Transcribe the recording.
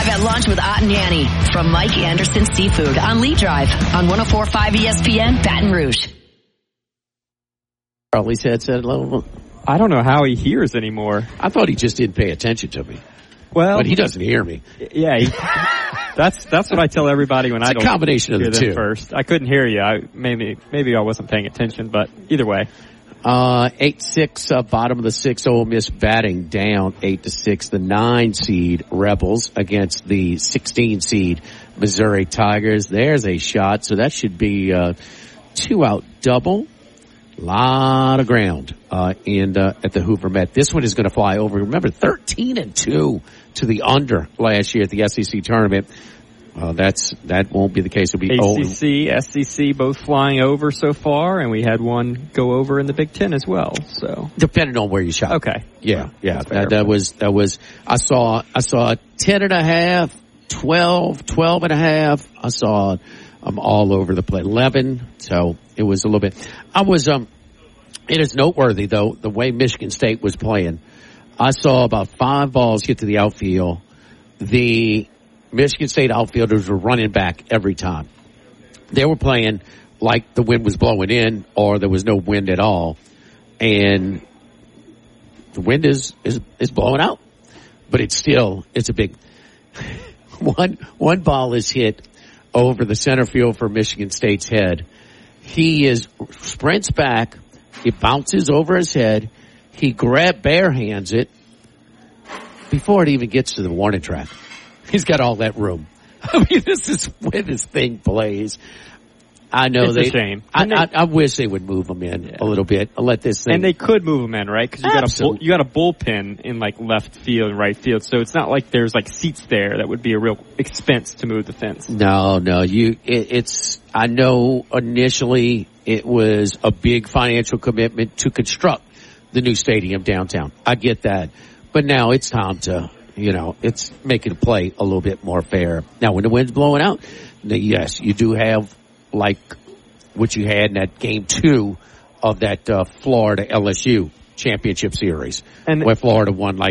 at lunch with Ott and Annie from Mike Anderson Seafood on Lee Drive on 104.5 ESPN Baton Rouge. Charlie said, I don't know how he hears anymore. I thought he just didn't pay attention to me. Well, but he doesn't hear me. Yeah, that's what I tell everybody when I don't combination of hear the them two. First, I couldn't hear you. Maybe I wasn't paying attention, but either way. 8-6, bottom of the 6, Ole Miss batting down 8-6. The 9 seed Rebels against the 16 seed Missouri Tigers. There's a shot, so that should be 2-out double. Lot of ground at the Hoover Met. This one is going to fly over. Remember, 13-2 to the under last year at the SEC tournament. That won't be the case. It'll be ACC, SEC both flying over so far, and we had one go over in the Big Ten as well. So depending on where you shot. Okay. Yeah. That was. I saw 10.5, 12, 12.5. I saw them all over the place. 11. So it was a little bit. It is noteworthy though the way Michigan State was playing. I saw about 5 balls hit to the outfield. The Michigan State outfielders were running back every time. They were playing like the wind was blowing in or there was no wind at all. And the wind is blowing out. But it's a big one ball is hit over the center field for Michigan State's head. He sprints back, it bounces over his head, he bare hands it before it even gets to the warning track. He's got all that room. I mean, this is when this thing plays. I know it's a shame. I wish they would move them in a little bit. I'll let this thing. And they could move them in, right? Because you got a bullpen in like left field and right field, so it's not like there's like seats there. That would be a real expense to move the fence. No. I know initially it was a big financial commitment to construct the new stadium downtown. I get that, but now it's time to. It's making the play a little bit more fair. Now, when the wind's blowing out, yes, you do have like what you had in that game 2 of that Florida LSU championship series, and where Florida won like